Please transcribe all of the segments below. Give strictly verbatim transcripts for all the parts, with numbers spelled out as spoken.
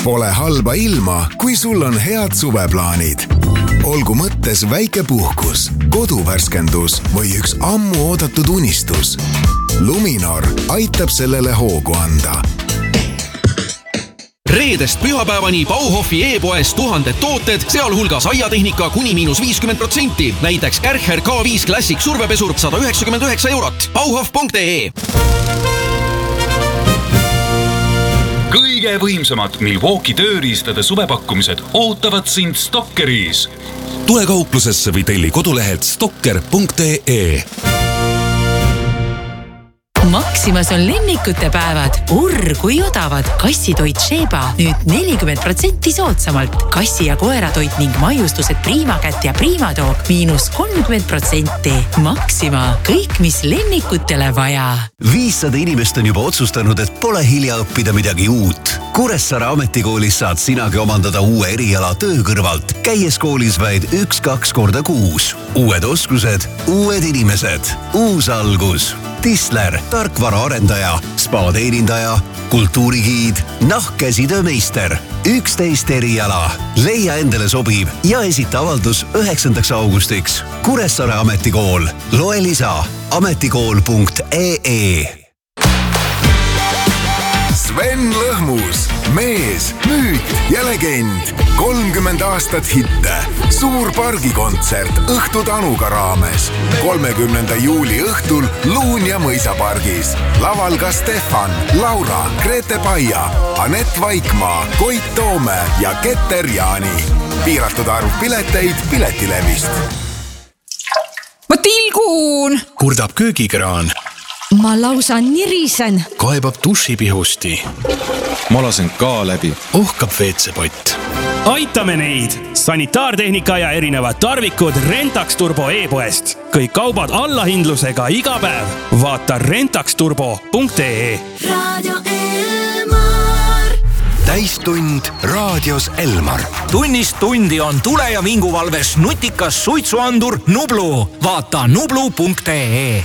Pole halba ilma, kui sul on head suveplaanid. Olgu mõttes väike puhkus, koduvärskendus või üks ammu oodatud unistus. Luminor aitab sellele hoogu anda. Reedest pühapäevani Bauhofi e-poes tuhanded tooted, sealhulgas aiatehnika kuni miinus viiskümmend protsenti. Näiteks Kärcher K viis Classic survepesur sada üheksakümmend üheksa eurot. bauhof punkt ee. Kõige võimsamad Milwaukee tööriistade suvepakkumised ootavad sind Stockeris. Tule kauplusesse või telli kodulehelt stocker punkt ee. Maximas on lemmikute päevad. Urr, kui odavad. Kassitoit Sheba nüüd nelikümmend protsenti soodsamalt. Kassi- ja koeratoit ning maiustused Priimakätt ja Priimatoog miinus kolmkümmend protsenti. Maxima. Kõik, mis lemmikutele vaja. viissada inimest on juba otsustanud, et pole hilja õppida midagi uut. Kuressaare ametikoolis saad sinagi omandada uue eriala töö kõrvalt, käies koolis vaid üks-kaks korda kuus. Uued oskused, uued inimesed, uus algus. Tisler, tarkvaraarendaja, spa-teenindaja, kultuurigiid, nahkkäsitöömeister, üksteist eriala. Leia endale sobib ja esita avaldus üheksandaks augustiks. Kuressaare ametikool. Loe lisa ametikool punkt ee. Sven Lõhmus, mees, müüt ja legend. kolmkümmend aastat hitte. Suur pargikontsert Õhtu Tanuga raames. kolmekümnenda juuli õhtul Luun ja Mõisapargis. Laval ka Stefan, Laura, Grete Paia, Anett Vaikmaa, Koit Toome ja Keter Jaani. Piiratud arv pileteid Piletilevist. Ma tilgun! Kurdab köögikraan. Ma lausa nirisen. Kaebab dušipihusti. Ma lasen ka läbi. Ohkab veetsepott. Aitame neid! Sanitaartehnika ja erinevad tarvikud Rentax Turbo e-poest. Kõik kaubad allahindlusega iga päev. Vaata rentax turbo punkt ee. Radio Elmar. Täistund raadios Elmar. Tunnist tundi on tule- ja vinguvalves nutikas suitsuandur Nublu. Vaata nublu punkt ee.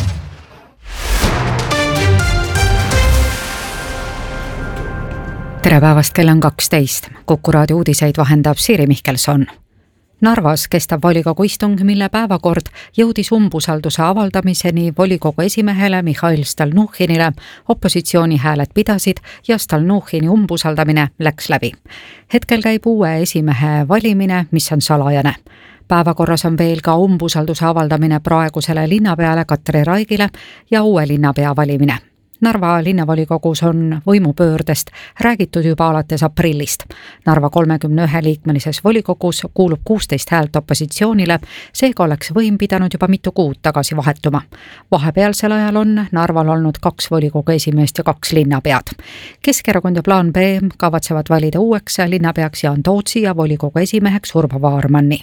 Tere päevast, kell on kaksteist. Kuku raadio uudiseid vahendab Siiri Mihkelson. Narvas kestab volikogu istung, mille päevakord jõudis umbusalduse avaldamiseni volikogu esimehele Mihhail Stalnuhhinile. Opositsiooni hääled pidasid ja Stalnuhhini umbusaldamine läks läbi. Hetkel käib uue esimehe valimine, mis on salajane. Päevakorras on veel ka umbusalduse avaldamine praegusele linnapeale Katri Raigile ja uue linnapea valimine. Narva linnavolikogus on võimupöördest räägitud juba alates aprillist. Narva kolmekümne ühe liikmelises volikogus kuulub kuusteist häält opositsioonile, seega oleks võim pidanud juba mitu kuud tagasi vahetuma. Vahepealsel ajal on Narval olnud kaks volikogu esimeest ja kaks linnapead. Keskerakond ja Plaan B kavatsevad valida uueks linnapeaks Jaan Tootsi ja volikogu esimeheks Urvo Vaarmanni.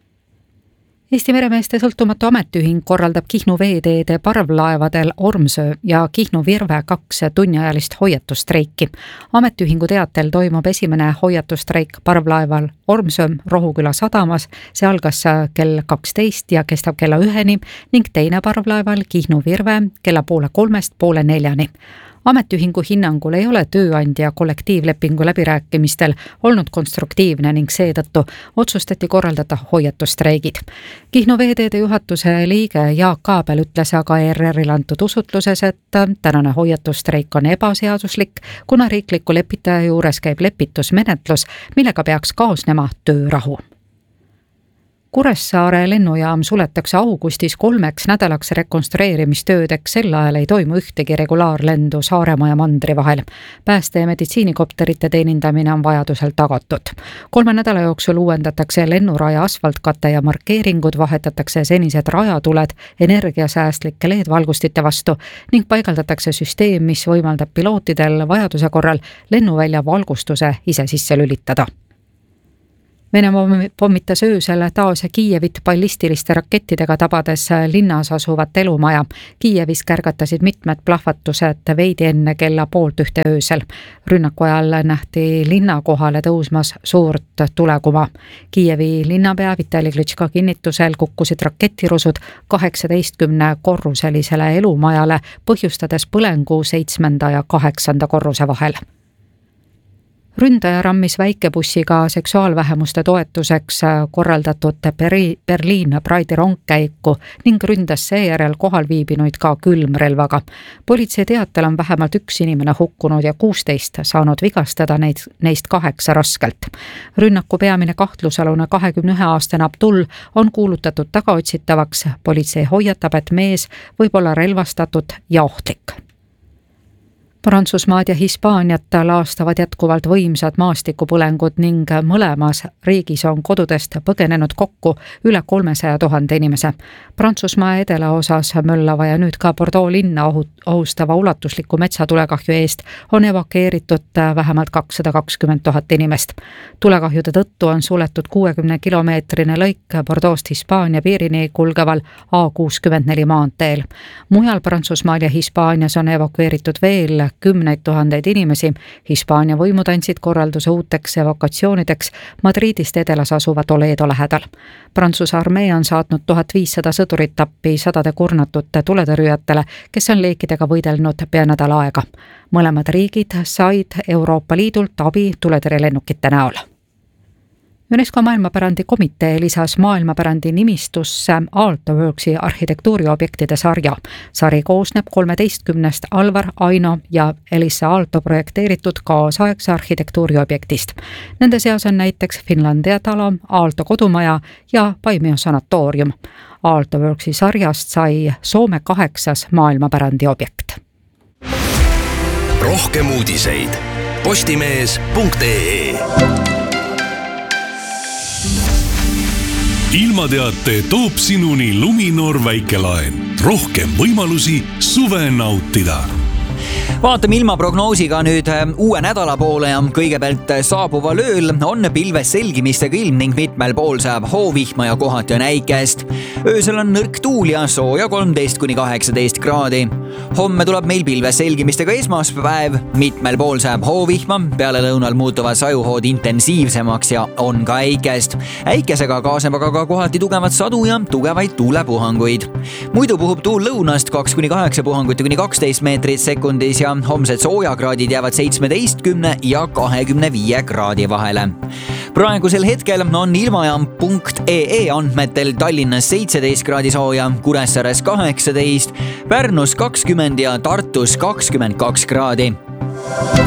Eesti meremeeste sõltumatu ametiühing korraldab Kihnu veeteede parvlaevadel Ormsöö ja Kihnu Virve kaks tunniajalist hoiatustreiki. Ametiühingu teatel toimub esimene hoiatustreik parvlaeval Ormsöö Rohuküla sadamas. See algas kell kaksteist ja kestab kella üheni ning teine parvlaeval Kihnu Virve kella poole kolmest poole neljani. Ametiühingu hinnangul ei ole tööandja kollektiivlepingu läbirääkimistel olnud konstruktiivne ning seetõttu otsustati korraldada hoiatustreigid. Kihnu veeteede juhatuse liige Jaak Kaabel ütles aga E R R-il antud usutluses, et tänane hoiatustreik on ebaseaduslik, kuna riikliku lepitaja juures käib lepitusmenetlus, millega peaks kaasnema töörahu. Kuressaare lennujaam suletakse augustis kolmeks nädalaks rekonstrueerimistöödeks, sel ajal ei toimu ühtegi regulaarlendu Saaremaa ja Mandri vahel. Pääste- ja meditsiinikopterite teenindamine on vajadusel tagatud. Kolme nädala jooksul uuendatakse lennuraja asfaltkate ja markeeringud, vahetatakse senised rajatuled energiasäästlike L E D-valgustite vastu ning paigaldatakse süsteem, mis võimaldab pilootidel vajaduse korral lennuvälja valgustuse ise sisse lülitada. Venemaa pommitas öösel taas Kiievit ballistiliste rakettidega tabades linnas asuvat elumaja. Kiievis kärgatasid mitmed plahvatused veidi enne kella poolt ühte öösel. Rünnaku ajal nähti linna kohale tõusmas suurt tulekuma. Kiievi linnapea Vitali Klitschko kinnitusel kukkusid rakettirusud kaheksateistkümne korruselisele elumajale, põhjustades põlengu seitsmenda ja kaheksanda korruse vahel. Ründaja rammis väikebussiga seksuaalvähemuste toetuseks korraldatud Berliin Pride'i rongkäiku ning ründas seejärel kohal viibinuid ka külmrelvaga. Politsei teatel on vähemalt üks inimene hukkunud ja kuusteist saanud vigastada, neid, neist kaheksa raskelt. Rünnaku peamine kahtlusalune kahekümne ühe aastane Abdul on kuulutatud tagaotsitavaks. Politsei hoiatab, et mees võib olla relvastatud ja ohtlik. Prantsusmaad ja Hispaaniat laastavad jätkuvalt võimsad maastikupõlengud ning mõlemas riigis on kodudest põgenenud kokku üle kolmesaja tuhande inimese. Prantsusmaa edelaosas möllava ja nüüd ka Bordeaux linna ohustava ulatusliku metsatulekahju eest on evakueeritud vähemalt kakssada kakskümmend tuhat inimest. Tulekahjude tõttu on suletud kuuekümne kilomeetrine lõik Bordeaux'st Hispaania piirini kulgeval A kuuskümmend neli maanteel. Mujal Prantsusmaal ja Hispaanias on evakueeritud veel kümneid tuhandeid inimesi. Hispaania võimud andsid korralduse uuteks evakatsioonideks Madridist edelas asuva Toledo lähedal. Prantsuse armee on saatnud tuhat viissada sõdurit appi sadade kurnatute tuletõrjujatele, kes on leekidega võidelnud pea nädal aega. Mõlemad riigid said Euroopa Liidult abi tuletõrjelennukite näol. UNESCO maailmapärandi komitee lisas maailmapärandi nimistusse Altoworksi arhitektuuriobjektide sarja. Sari koosneb kolmeteistkümnest Alvar, Aino ja Elissa Aalto projekteeritud kaasaegse arhitektuuriobjektist. Nende seas on näiteks Finlandia talo, Aalto kodumaja ja Paimio sanatoorium. Altoworksi sarjast sai Soome kaheksas maailmapärandi objekt. Rohkem uudiseid postimees punkt ee. Ilmateate toob sinuni Luminor väikelaen. Rohkem võimalusi suve nautida. Vaatame ilmaprognoosiga nüüd uue nädala poole ja kõigepealt saabuval ööl on pilves selgimistega ilm ning mitmel pool saab hoovihma ja kohati on äikest. Öösel on nõrk tuul ja sooja kolmteist kuni kaheksateist kraadi. Homme tuleb meil pilves selgimistega esmaspäev, mitmel pool saab hoovihma, peale lõunal muutuvad sajuhood intensiivsemaks ja on ka äikest. Äikesega kaasneb aga ka kohati tugevad sadu ja tugevaid tuulepuhanguid. Muidu puhub tuul lõunast kaks kuni kaheksa puhangut kuni kaksteist meetrit sekundis ja homsed soojakraadid jäävad seitsmeteistkümne ja kahekümne viie kraadi vahele. Praegusel hetkel on ilmajaam punkt ee andmetel Tallinnas seitseteist kraadi sooja, Kuressaares kaheksateist, Pärnus kakskümmend ja Tartus kakskümmend kaks kraadi.